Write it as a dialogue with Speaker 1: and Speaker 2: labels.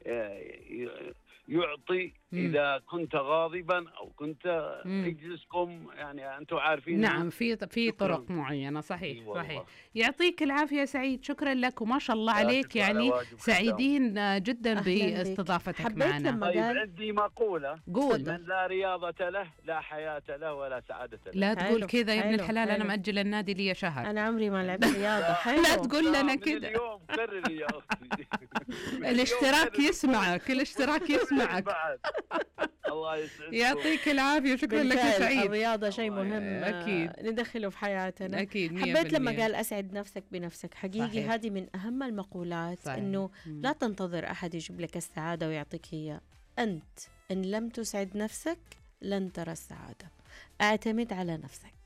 Speaker 1: يعطي إذا كنت غاضبا أو كنت اجلسكم، يعني أنتم عارفين.
Speaker 2: نعم، في طرق معينة. صحيح صحيح. يعطيك العافية سعيد، شكرا لك وما شاء الله عليك، يعني سعيدين جدا باستضافتك معنا.
Speaker 1: طيب عندي مقولة،
Speaker 2: قول.
Speaker 1: من لا رياضة له لا حياة له ولا سعادة له.
Speaker 2: لا تقول كذا يا ابن الحلال، أنا مأجل النادي لي شهر،
Speaker 3: أنا عمري ما لعبت رياضة.
Speaker 2: لا تقول لنا كذا.
Speaker 1: اليوم كرري يا أختي.
Speaker 2: الاشتراك يسمعك، الاشتراك يسمعك.
Speaker 1: الله يسعدك،
Speaker 2: يعطيك العافية، شكرا لك يا سعيد.
Speaker 3: الرياضة شيء مهم
Speaker 2: أكيد
Speaker 3: ندخله في حياتنا.
Speaker 2: أكيد.
Speaker 3: حبيت لما قال أسعد نفسك بنفسك، حقيقي هذه من أهم المقولات. صحيح. إنه لا تنتظر أحد يجيب لك السعادة ويعطيك هي، أنت إن لم تسعد نفسك لن ترى السعادة. اعتمد على نفسك.